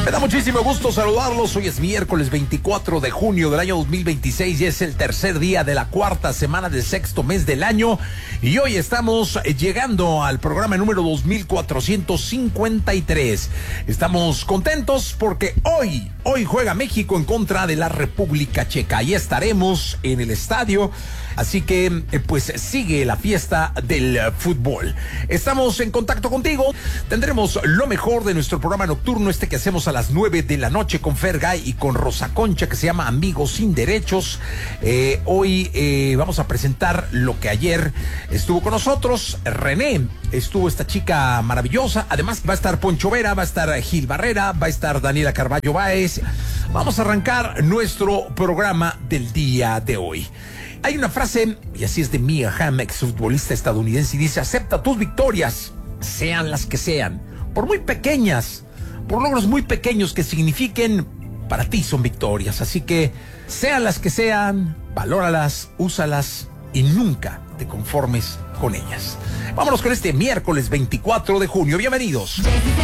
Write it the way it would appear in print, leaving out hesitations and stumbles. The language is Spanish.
Me da muchísimo gusto saludarlos. Hoy es miércoles 24 de junio del año 2026 y es el tercer día de la cuarta semana del sexto mes del año. Y hoy estamos llegando al programa número 2453. Estamos contentos porque hoy juega México en contra de la República Checa. Ahí estaremos en el estadio. Así que, pues, sigue la fiesta del fútbol. Estamos en contacto contigo. Tendremos lo mejor de nuestro programa nocturno, que hacemos a las 9 de la noche con Fergay y con Rosa Concha, que se llama Amigos Sin Derechos. Hoy vamos a presentar lo que ayer estuvo con nosotros. René, estuvo esta chica maravillosa. Además, va a estar Poncho Vera, va a estar Gil Barrera, va a estar Daniela Carballo Báez. Vamos a arrancar nuestro programa del día de hoy. Hay una frase, y así es de Mia Hamm, exfutbolista estadounidense, y dice: acepta tus victorias, sean las que sean, por muy pequeñas, por logros muy pequeños que signifiquen, para ti son victorias. Así que, sean las que sean, valóralas, úsalas y nunca te conformes con ellas. Vámonos con este miércoles 24 de junio. Bienvenidos.